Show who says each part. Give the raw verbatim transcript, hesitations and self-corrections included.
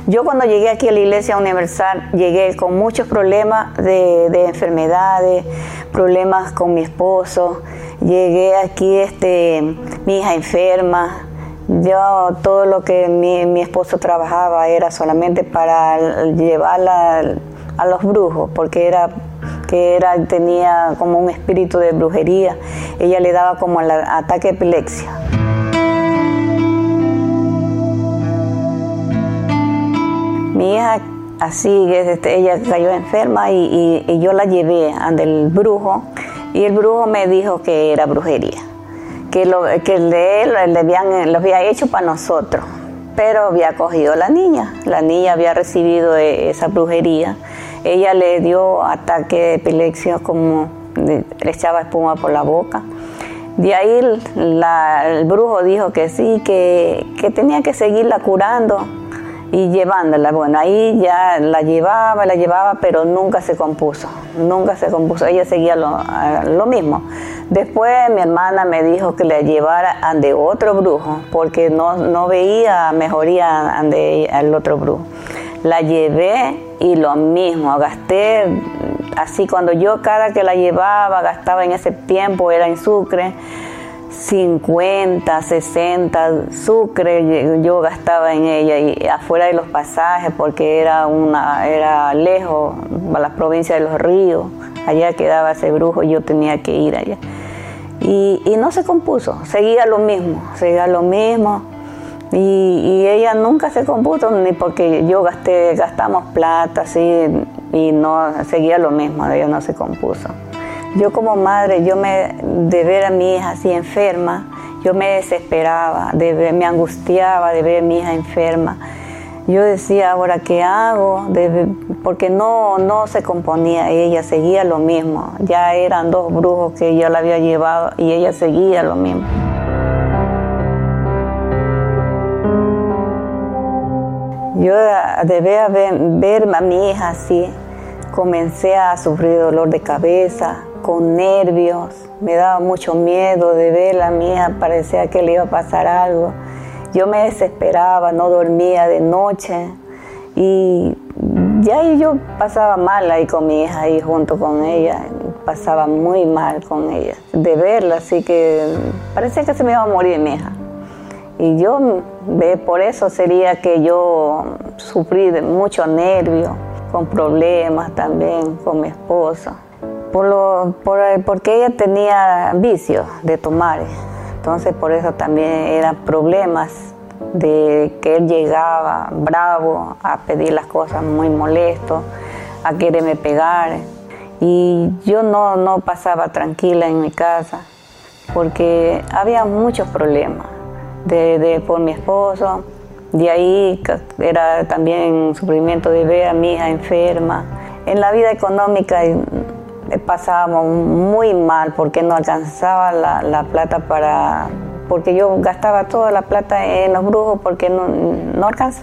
Speaker 1: Yo cuando llegué aquí a la Iglesia Universal, llegué con muchos problemas de, de enfermedades, problemas con mi esposo. Llegué aquí, este, mi hija enferma. Yo, todo lo que mi, mi esposo trabajaba era solamente para llevarla a los brujos, porque era, que era, tenía como un espíritu de brujería. Ella le daba como el ataque de epilepsia. Mi hija, así, este, ella cayó enferma y, y, y yo la llevé ante el brujo, y el brujo me dijo que era brujería, que lo que de él le habían, lo había hecho para nosotros, pero había cogido a la niña. La niña había recibido esa brujería. Ella le dio ataque de epilepsia, como le echaba espuma por la boca. De ahí la, el brujo dijo que sí, que, que tenía que seguirla curando y llevándola. Bueno, ahí ya la llevaba, la llevaba, pero nunca se compuso, nunca se compuso. Ella seguía lo, lo mismo. Después mi hermana me dijo que la llevara ante otro brujo, porque no, no veía mejoría ante el otro brujo. La llevé y lo mismo, gasté, así cuando yo cada que la llevaba, gastaba en ese tiempo, era en Sucre, cincuenta, sesenta sucre yo gastaba en ella, y afuera de los pasajes, porque era una era lejos, a la provincia de Los Ríos, allá quedaba ese brujo, yo tenía que ir allá. Y, y no se compuso, seguía lo mismo, seguía lo mismo, y, y ella nunca se compuso, ni porque yo gasté, gastamos plata, así, y no, seguía lo mismo, ella no se compuso. Yo como madre, yo me, de ver a mi hija así enferma, yo me desesperaba, de ver, me angustiaba de ver a mi hija enferma. Yo decía, ¿ahora qué hago? De, porque no, no se componía, ella seguía lo mismo. Ya eran dos brujos que yo la había llevado y ella seguía lo mismo. Yo de ver, ver a mi hija así, comencé a sufrir dolor de cabeza, con nervios, me daba mucho miedo de verla a mi hija, parecía que le iba a pasar algo. Yo me desesperaba, no dormía de noche, y ya yo pasaba mal ahí con mi hija, ahí junto con ella, pasaba muy mal con ella, de verla, así que parecía que se me iba a morir mi hija. Y yo, por eso sería que yo sufrí de mucho nervio, con problemas también con mi esposo. Por lo, por, porque ella tenía vicios de tomar, entonces por eso también eran problemas de que él llegaba bravo a pedir las cosas, muy molesto, a quererme pegar, y yo no, no pasaba tranquila en mi casa porque había muchos problemas de, de, por mi esposo. De ahí era también sufrimiento de ver a mi hija enferma. En la vida económica pasábamos muy mal porque no alcanzaba la, la plata para, porque yo gastaba toda la plata en los brujos porque no, no alcanzaba.